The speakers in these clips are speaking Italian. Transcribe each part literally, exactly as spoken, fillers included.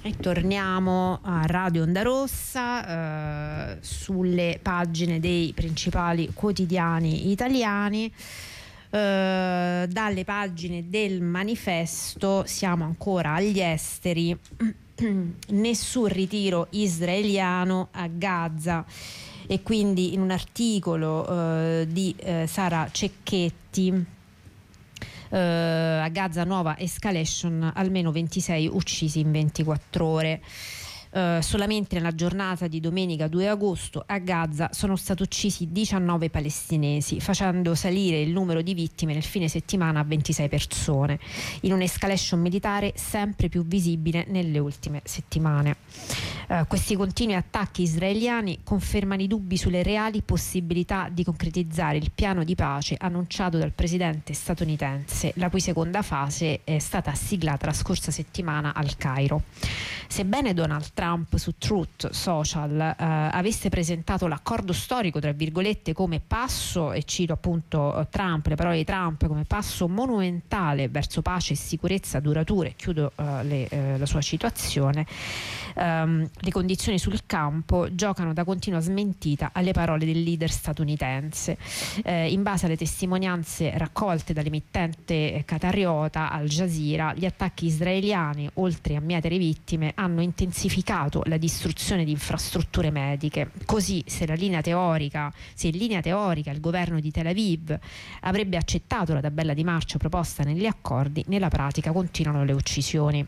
E torniamo a Radio Onda Rossa, eh, sulle pagine dei principali quotidiani italiani. Eh, dalle pagine del Manifesto siamo ancora agli esteri. Nessun ritiro israeliano a Gaza, e quindi in un articolo eh, di eh, Sara Cecchetti, Uh, a Gaza nuova escalation, almeno ventisei uccisi in ventiquattro ore. Uh, solamente nella giornata di domenica due agosto a Gaza sono stati uccisi diciannove palestinesi, facendo salire il numero di vittime nel fine settimana a ventisei persone, in un'escalation militare sempre più visibile nelle ultime settimane. Uh, questi continui attacchi israeliani confermano i dubbi sulle reali possibilità di concretizzare il piano di pace annunciato dal presidente statunitense, la cui seconda fase è stata siglata la scorsa settimana al Cairo. Sebbene Donald Trump su Truth Social eh, avesse presentato l'accordo storico, tra virgolette, come passo, e cito appunto Trump, le parole di Trump, come passo monumentale verso pace e sicurezza durature, chiudo eh, le, eh, la sua citazione, ehm, le condizioni sul campo giocano da continua smentita alle parole del leader statunitense. Eh, in base alle testimonianze raccolte dall'emittente qatariota Al Jazeera, gli attacchi israeliani, oltre a mietere vittime, hanno intensificato la distruzione di infrastrutture mediche. Così, se la linea teorica, se in linea teorica il governo di Tel Aviv avrebbe accettato la tabella di marcia proposta negli accordi, nella pratica continuano le uccisioni.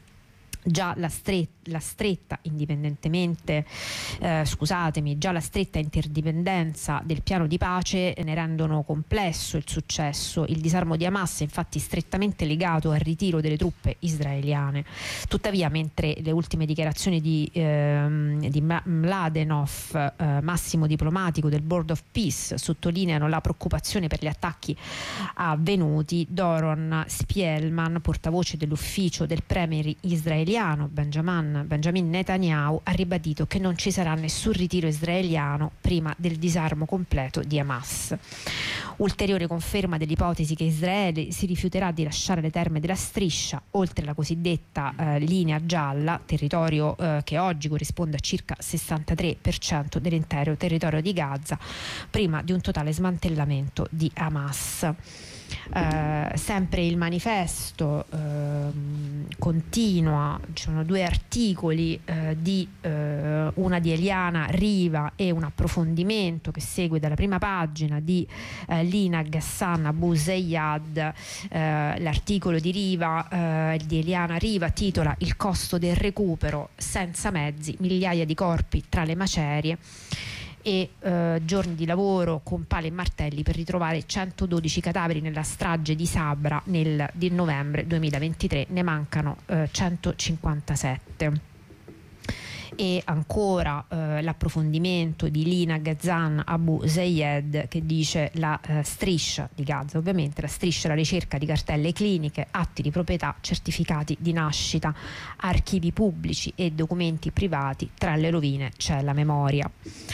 Già la, stre- la stretta indipendentemente eh, scusatemi già la stretta interdipendenza del piano di pace ne rendono complesso il successo. Il disarmo di Hamas è infatti strettamente legato al ritiro delle truppe israeliane. Tuttavia, mentre le ultime dichiarazioni di, ehm, di Mladenov, eh, massimo diplomatico del Board of Peace, sottolineano la preoccupazione per gli attacchi avvenuti, Doron Spielman, portavoce dell'ufficio del premier israeliano Benjamin, Benjamin Netanyahu, ha ribadito che non ci sarà nessun ritiro israeliano prima del disarmo completo di Hamas. Ulteriore conferma dell'ipotesi che Israele si rifiuterà di lasciare le terme della striscia, oltre la cosiddetta eh, linea gialla, territorio eh, che oggi corrisponde a circa sessantatré per cento dell'intero territorio di Gaza, prima di un totale smantellamento di Hamas. Eh, sempre il Manifesto eh, continua, ci sono due articoli eh, di eh, una di Eliana Riva e un approfondimento che segue dalla prima pagina di eh, Lina Ghassan Abu Zayad. Eh, l'articolo di Riva eh, di Eliana Riva titola "Il costo del recupero, senza mezzi, migliaia di corpi tra le macerie", e eh, giorni di lavoro con pali e martelli per ritrovare centododici cadaveri nella strage di Sabra nel di novembre duemilaventitré, ne mancano eh, centocinquantasette. E ancora eh, l'approfondimento di Lina Ghassan Abu Zayed, che dice la eh, striscia di Gaza, ovviamente la striscia è la ricerca di cartelle cliniche, atti di proprietà, certificati di nascita, archivi pubblici e documenti privati. Tra le rovine c'è la memoria.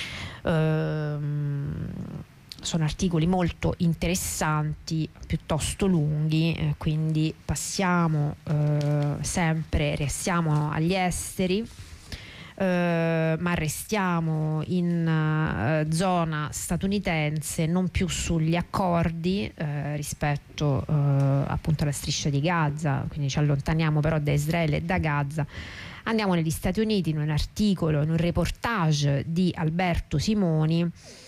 Ehm, sono articoli molto interessanti, piuttosto lunghi, eh, quindi passiamo eh, sempre, restiamo agli esteri. Uh, ma restiamo in uh, zona statunitense, non più sugli accordi uh, rispetto uh, appunto alla striscia di Gaza, quindi ci allontaniamo però da Israele e da Gaza. Andiamo negli Stati Uniti, in un articolo, in un reportage di Alberto Simoni,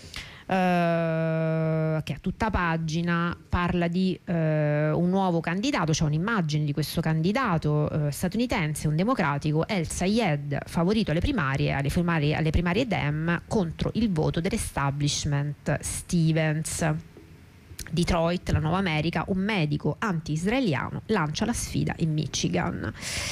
Uh, che a tutta pagina parla di uh, un nuovo candidato. C'è un'immagine di questo candidato uh, statunitense, un democratico, El Sayed, favorito alle primarie, alle primarie, alle primarie Dem, contro il voto dell'establishment Stevens. Detroit, la nuova America, un medico anti-israeliano lancia la sfida in Michigan.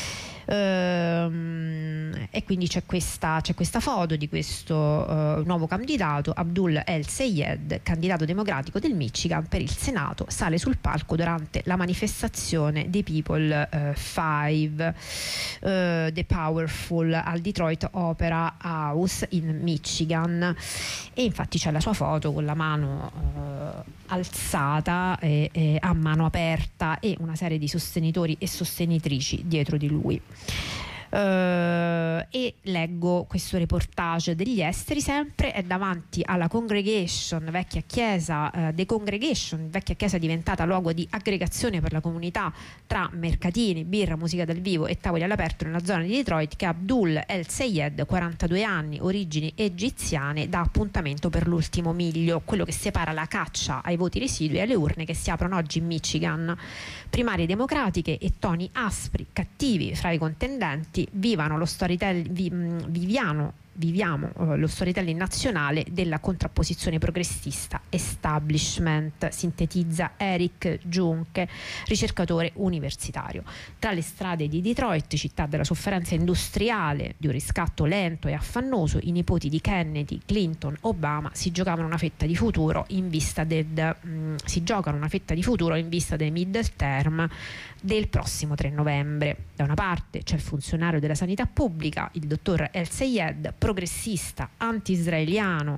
Ehm, e quindi c'è questa, c'è questa foto di questo uh, nuovo candidato, Abdul El Sayed, candidato democratico del Michigan per il Senato, sale sul palco durante la manifestazione dei People uh, Five, uh, The Powerful, al Detroit Opera House in Michigan, e infatti c'è la sua foto con la mano uh, alzata e, e a mano aperta e una serie di sostenitori e sostenitrici dietro di lui. Uh, e leggo questo reportage degli esteri, sempre è davanti alla Congregation, vecchia chiesa, uh, The Congregation, vecchia chiesa diventata luogo di aggregazione per la comunità tra mercatini, birra, musica dal vivo e tavoli all'aperto nella zona di Detroit, che Abdul El Sayed, quarantadue anni, origini egiziane, dà appuntamento per l'ultimo miglio, quello che separa la caccia ai voti residui e alle urne che si aprono oggi in Michigan. Primarie democratiche e toni aspri, cattivi fra i contendenti. Vivano lo storytelling, vi, viviano, viviamo uh, lo storytelling nazionale della contrapposizione progressista establishment, sintetizza Eric Junke, ricercatore universitario. Tra le strade di Detroit, città della sofferenza industriale, di un riscatto lento e affannoso, i nipoti di Kennedy, Clinton, Obama si giocavano una fetta di futuro in vista del mh, si giocano una fetta di futuro in vista dei midterm del prossimo tre novembre. Da una parte c'è il funzionario della sanità pubblica, il dottor El Sayed, progressista, anti-israeliano,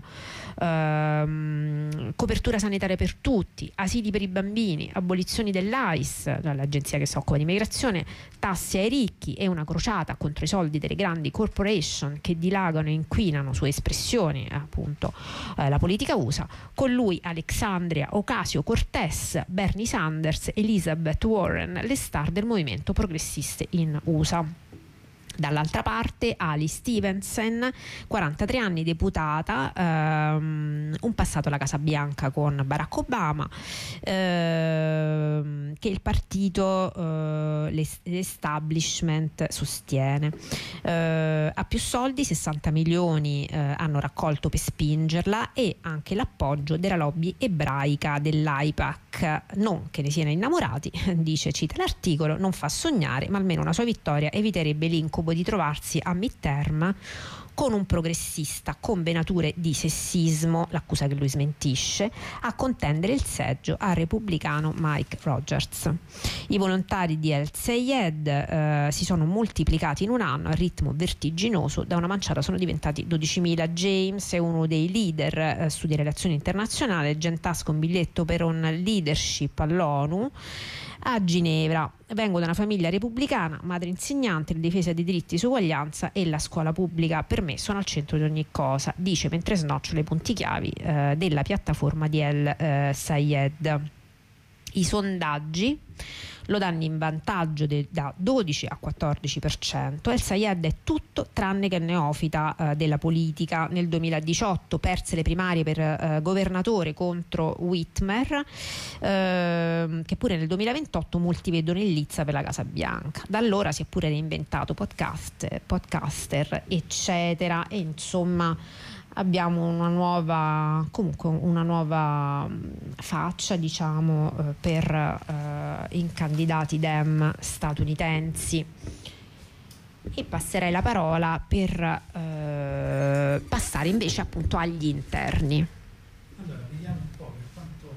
ehm, copertura sanitaria per tutti, asili per i bambini, abolizioni dell'A I S, l'agenzia che si occupa di immigrazione, tasse ai ricchi e una crociata contro i soldi delle grandi corporation che dilagano e inquinano, su espressioni appunto eh, la politica U S A. Con lui Alexandria Ocasio-Cortez, Bernie Sanders, Elizabeth Warren, le star del movimento progressiste in U S A. Dall'altra parte Ali Stevenson, quarantatré anni, deputata, ehm, un passato alla Casa Bianca con Barack Obama, ehm, che il partito, eh, l'establishment sostiene. Eh, ha più soldi, sessanta milioni eh, hanno raccolto per spingerla, e anche l'appoggio della lobby ebraica dell'AIPAC. Non che ne siano innamorati, dice, cita l'articolo, non fa sognare, ma almeno una sua vittoria eviterebbe l'incubo di trovarsi a midterm con un progressista con venature di sessismo, l'accusa che lui smentisce, a contendere il seggio al repubblicano Mike Rogers. I volontari di El Sayed eh, si sono moltiplicati in un anno a ritmo vertiginoso, da una manciata sono diventati dodicimila. James è uno dei leader eh, su di relazioni internazionali, gentasca un biglietto per un leadership all'ONU a Ginevra. Vengo da una famiglia repubblicana, madre insegnante, la difesa dei diritti su uguaglianza e la scuola pubblica per me sono al centro di ogni cosa, dice mentre snocciola i punti chiavi eh, della piattaforma di El eh, Sayed. I sondaggi lo danno in vantaggio de, da dodici a quattordici per cento. El Sayed è tutto tranne che neofita eh, della politica. Nel duemiladiciotto perse le primarie per eh, governatore contro Whitmer, eh, che pure nel duemilaventotto molti vedono in lizza per la Casa Bianca. Da allora si è pure reinventato podcast, podcaster eccetera, e insomma abbiamo una nuova, comunque una nuova faccia, diciamo, eh, per eh, i candidati Dem statunitensi. E passerei la parola per eh, passare invece appunto agli interni. Allora, vediamo un po' per quanto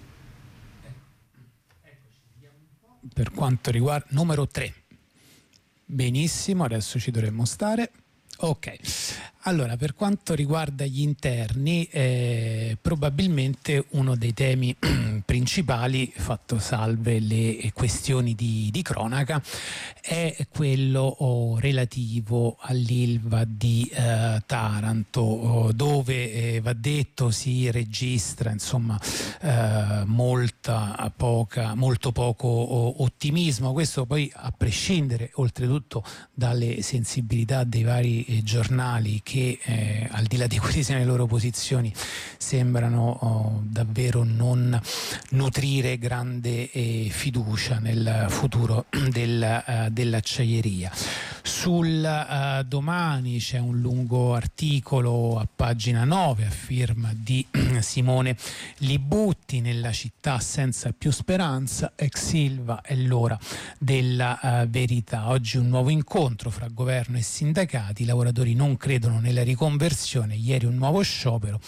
eccoci, vediamo un po' per quanto riguarda numero tre. Benissimo, adesso ci dovremmo stare. Ok, allora per quanto riguarda gli interni, eh, probabilmente uno dei temi principali, fatto salve le questioni di, di cronaca, è quello oh, relativo all'Ilva di eh, Taranto, oh, dove eh, va detto si registra insomma eh, molta poca, molto poco oh, ottimismo. Questo poi a prescindere oltretutto dalle sensibilità dei vari eh, giornali che eh, al di là di quali siano le loro posizioni sembrano oh, davvero non nutrire grande eh, fiducia nel futuro del, uh, dell'acciaieria. Sul uh, Domani c'è un lungo articolo a pagina nove a firma di Simone Libutti, nella città senza più speranza, ex Ilva è l'ora della uh, verità. Oggi un nuovo incontro fra governo e sindacati, i lavoratori non credono nella riconversione, ieri un nuovo sciopero,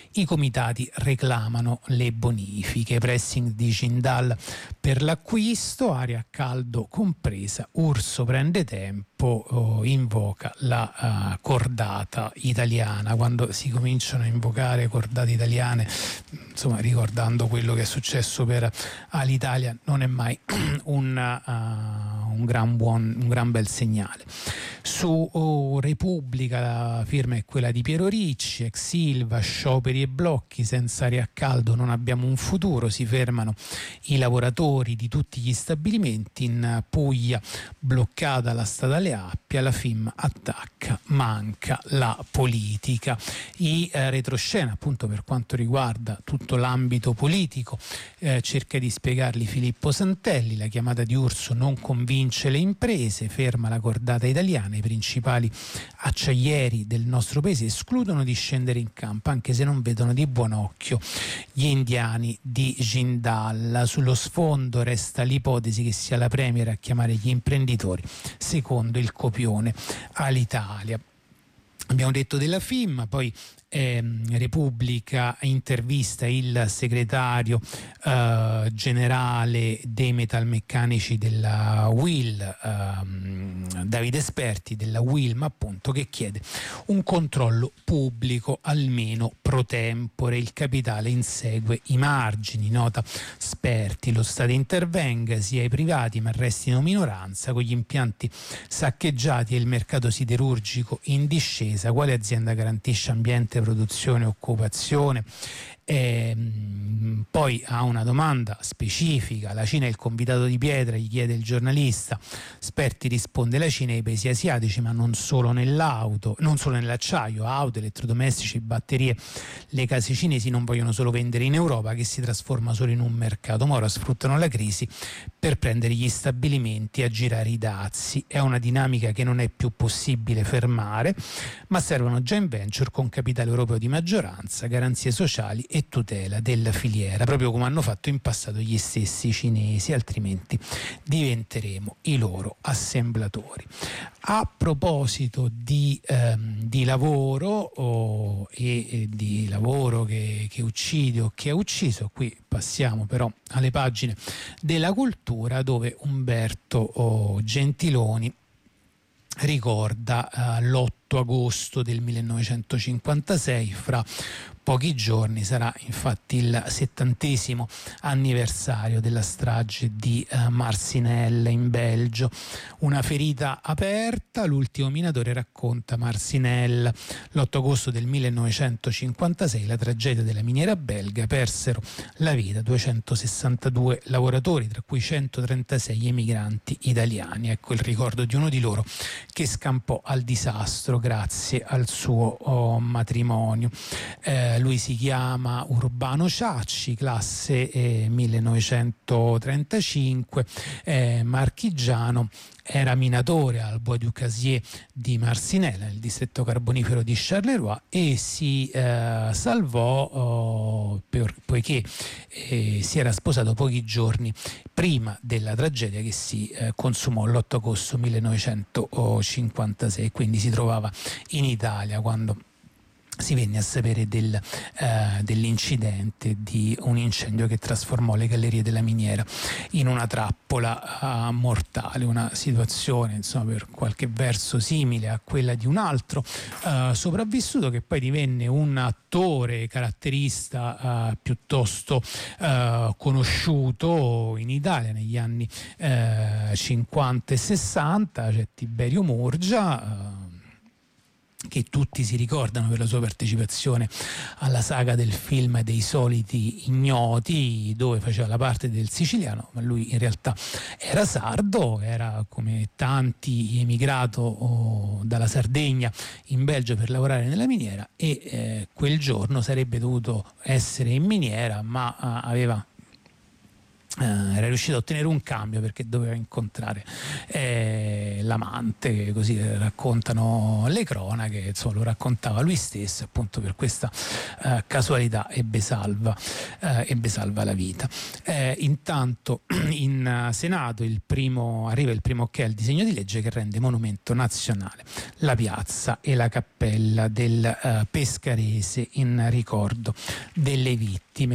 I comitati reclamano le bonifiche, pressing di Jindal per l'acquisto, aria a caldo compresa, Urso prende tempo, oh, invoca la uh, cordata italiana. Quando si cominciano a invocare cordate italiane, insomma ricordando quello che è successo per Alitalia, non è mai un, uh, un, gran buon, un gran bel segnale. Su oh, Repubblica la firma è quella di Piero Ricci, ex Silva, scioperi e blocchi, senza aria a caldo non abbiamo un futuro, si fermano i lavoratori di tutti gli stabilimenti, in Puglia bloccata la statale Appia, la F I M attacca, manca la politica. I eh, retroscena appunto per quanto riguarda tutto l'ambito politico eh, cerca di spiegarli Filippo Santelli, la chiamata di Urso non convince le imprese, ferma la cordata italiana, i principali acciaieri del nostro paese escludono di scendere in campo anche se non vedono di buon occhio gli indiani di Jindal. Sullo sfondo resta l'ipotesi che sia la Premier a chiamare gli imprenditori secondo il copione all'Italia. Abbiamo detto della F I M, poi eh, Repubblica intervista il segretario eh, generale dei metalmeccanici della U I L, eh, Davide Esperti della U I L, ma appunto che chiede un controllo pubblico almeno pro tempore, il capitale insegue i margini, nota Sperti, lo Stato intervenga sia ai privati ma restino minoranza, con gli impianti saccheggiati e il mercato siderurgico in discesa, quale azienda garantisce ambiente, produzione, occupazione? E, poi ha una domanda specifica, la Cina è il convitato di pietra, gli chiede il giornalista. Sperti risponde: la Cina è i paesi asiatici, ma non solo nell'auto, non solo nell'acciaio, auto, elettrodomestici, batterie. Le case cinesi non vogliono solo vendere in Europa, che si trasforma solo in un mercato, ma ora sfruttano la crisi per prendere gli stabilimenti e aggirare i dazi. È una dinamica che non è più possibile fermare, ma servono joint venture con capitale europeo di maggioranza, garanzie sociali e tutela della filiera, proprio come hanno fatto in passato gli stessi cinesi, altrimenti diventeremo i loro assemblatori. A proposito di, ehm, di lavoro oh, e, e di lavoro che, che uccide o che ha ucciso, qui passiamo però alle pagine della cultura, dove Umberto oh, Gentiloni ricorda uh, l'otto agosto del millenovecentocinquantasei. Fra pochi giorni sarà infatti il settantesimo anniversario della strage di uh, Marcinelle in Belgio. Una ferita aperta, l'ultimo minatore racconta Marcinelle. L'otto agosto del millenovecentocinquantasei, la tragedia della miniera belga, persero la vita duecentosessantadue lavoratori, tra cui centotrentasei emigranti italiani. Ecco il ricordo di uno di loro che scampò al disastro grazie al suo oh, matrimonio. Eh, lui si chiama Urbano Ciacci, classe eh, millenovecentotrentacinque, eh, marchigiano, era minatore al Bois du Casier di Marcinelle, nel distretto carbonifero di Charleroi, e si eh, salvò oh, per, poiché eh, si era sposato pochi giorni prima della tragedia che si eh, consumò l'otto agosto millenovecentocinquantasei, quindi si trovava in Italia quando si venne a sapere del, eh, dell'incidente di un incendio che trasformò le gallerie della miniera in una trappola eh, mortale, una situazione insomma per qualche verso simile a quella di un altro eh, sopravvissuto, che poi divenne un attore caratterista eh, piuttosto eh, conosciuto in Italia negli anni eh, cinquanta e sessanta, c'è Tiberio Murgia, eh, che tutti si ricordano per la sua partecipazione alla saga del film dei soliti ignoti, dove faceva la parte del siciliano, ma lui in realtà era sardo, era come tanti emigrato oh, dalla Sardegna in Belgio per lavorare nella miniera, e eh, quel giorno sarebbe dovuto essere in miniera, ma eh, aveva Uh, era riuscito a ottenere un cambio perché doveva incontrare eh, l'amante, così raccontano le cronache, insomma lo raccontava lui stesso, appunto per questa uh, casualità ebbe salva, uh, ebbe salva la vita. Eh, intanto in uh, Senato il primo, arriva il primo ok al disegno di legge che rende monumento nazionale la piazza e la cappella del uh, Pescarese in ricordo delle vittime.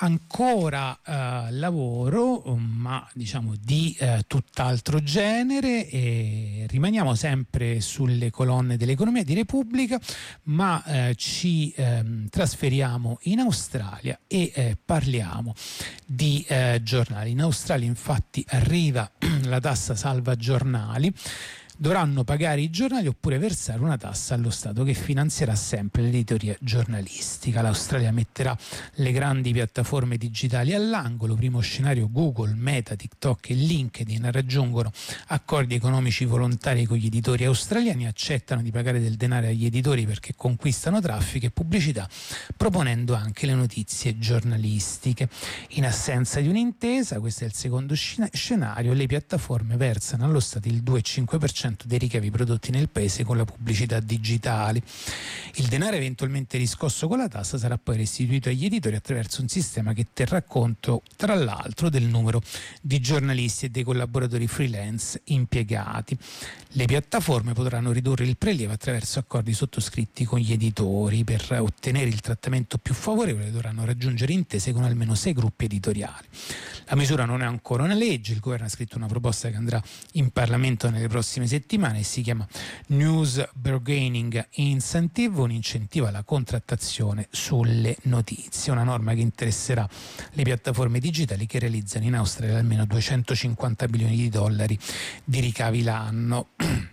Ancora uh, lavoro, ma diciamo di eh, tutt'altro genere, e rimaniamo sempre sulle colonne dell'economia di Repubblica, ma eh, ci eh, trasferiamo in Australia e eh, parliamo di eh, giornali. In Australia infatti arriva la tassa salva giornali. Dovranno pagare i giornali oppure versare una tassa allo Stato che finanzierà sempre l'editoria giornalistica. L'Australia metterà le grandi piattaforme digitali all'angolo. Primo scenario: Google, Meta, TikTok e LinkedIn raggiungono accordi economici volontari con gli editori australiani, accettano di pagare del denaro agli editori perché conquistano traffico e pubblicità, proponendo anche le notizie giornalistiche. In assenza di un'intesa, questo è il secondo scenario, le piattaforme versano allo Stato il due virgola cinque per cento dei ricavi prodotti nel paese con la pubblicità digitale. Il denaro eventualmente riscosso con la tassa sarà poi restituito agli editori attraverso un sistema che terrà conto, tra l'altro, del numero di giornalisti e dei collaboratori freelance impiegati. Le piattaforme potranno ridurre il prelievo attraverso accordi sottoscritti con gli editori. Per ottenere il trattamento più favorevole dovranno raggiungere intese con almeno sei gruppi editoriali. La misura non è ancora una legge, il governo ha scritto una proposta che andrà in Parlamento nelle prossime settimane e si chiama News Bargaining Incentive, un incentivo alla contrattazione sulle notizie, una norma che interesserà le piattaforme digitali che realizzano in Australia almeno duecentocinquanta milioni di dollari di ricavi l'anno.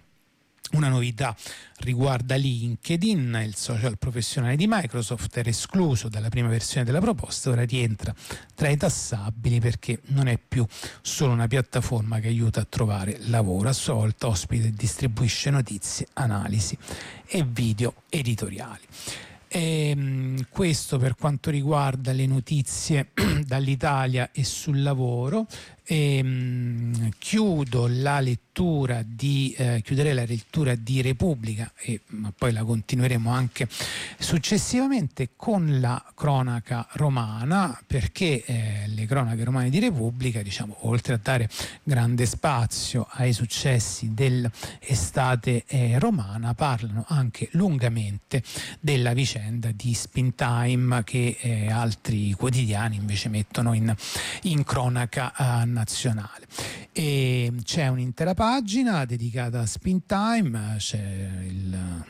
Una novità riguarda LinkedIn, il social professionale di Microsoft era escluso dalla prima versione della proposta, ora rientra tra i tassabili perché non è più solo una piattaforma che aiuta a trovare lavoro, a sua volta ospita e distribuisce notizie, analisi e video editoriali. E questo per quanto riguarda le notizie dall'Italia e sul lavoro. E, mh, chiudo la lettura di eh, chiuderei la lettura di Repubblica, e, ma poi la continueremo anche successivamente con la cronaca romana, perché eh, le cronache romane di Repubblica, diciamo, oltre a dare grande spazio ai successi dell'estate eh, romana, parlano anche lungamente della vicenda di Spintime che eh, altri quotidiani invece mettono in, in cronaca eh, nazionale. E c'è un'intera pagina dedicata a Spintime, c'è il,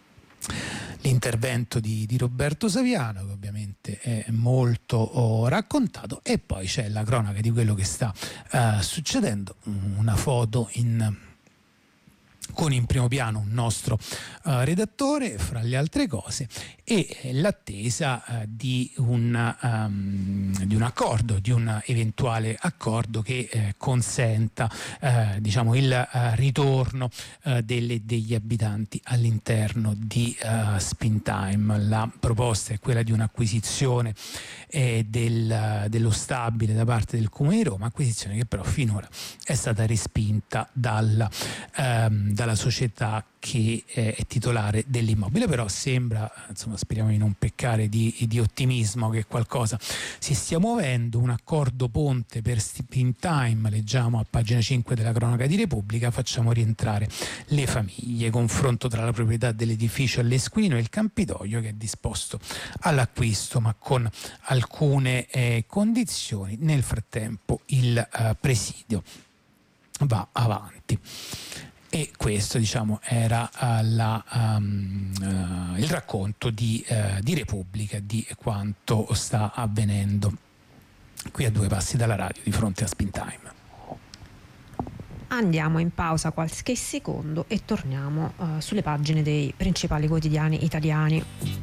l'intervento di, di Roberto Saviano che ovviamente è molto oh, raccontato, e poi c'è la cronaca di quello che sta uh, succedendo, una foto in con in primo piano un nostro uh, redattore, fra le altre cose, e l'attesa uh, di, un, um, di un accordo, di un eventuale accordo che eh, consenta eh, diciamo il uh, ritorno uh, delle, degli abitanti all'interno di uh, Spintime. La proposta è quella di un'acquisizione eh, del, uh, dello stabile da parte del Comune di Roma, acquisizione che però finora è stata respinta dalla, um, dalla società che è titolare dell'immobile. Però sembra, insomma, speriamo di non peccare di, di ottimismo, che qualcosa si stia muovendo. Un accordo ponte per Spintime, leggiamo a pagina cinque della cronaca di Repubblica, facciamo rientrare le famiglie, confronto tra la proprietà dell'edificio all'Esquilino e il Campidoglio che è disposto all'acquisto ma con alcune eh, condizioni. Nel frattempo il eh, presidio va avanti. E questo, diciamo, era uh, la, um, uh, il racconto di, uh, di Repubblica di quanto sta avvenendo qui a due passi dalla radio di fronte a Spintime. Andiamo in pausa qualche secondo e torniamo uh, sulle pagine dei principali quotidiani italiani.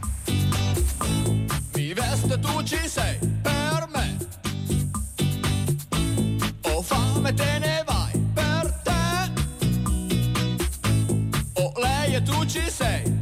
Mi veste, tu ci sei per me, ho fame, te ne vai per te, oh lei e tu ci sei